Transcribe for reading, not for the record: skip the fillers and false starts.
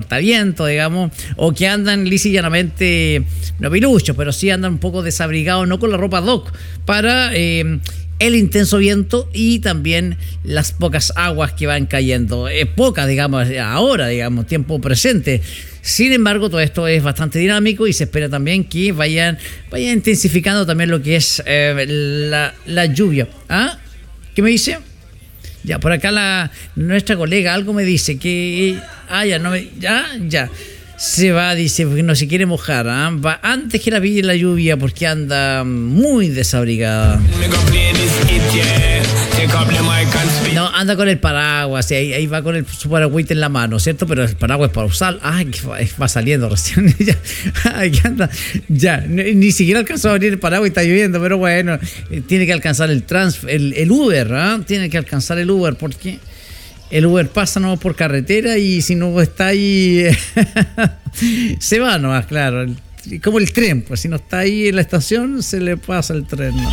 cortaviento, digamos, o que andan lisa y llanamente, no piluchos, pero sí andan un poco desabrigados, no con la ropa ad hoc, para el intenso viento y también las pocas aguas que van cayendo. Pocas, digamos, ahora, digamos, tiempo presente. Sin embargo, todo esto es bastante dinámico y se espera también que vayan intensificando también lo que es la lluvia. ¿Ah? ¿Qué me dice? Ya, por acá nuestra colega algo me dice que... ya. Se va, dice, porque no se quiere mojar. Va antes que la pille la lluvia porque anda muy desabrigada. No, anda con el paraguas, ahí va con su paraguas en la mano, ¿cierto? Pero el paraguas para usar, que va saliendo recién. Ya anda, ya, ni siquiera alcanzó a abrir el paraguas y está lloviendo, pero bueno, tiene que alcanzar el Uber, tiene que alcanzar el Uber porque el Uber pasa nomás por carretera y si no está ahí se va nomás, claro, como el tren, pues si no está ahí en la estación se le pasa el tren, ¿no?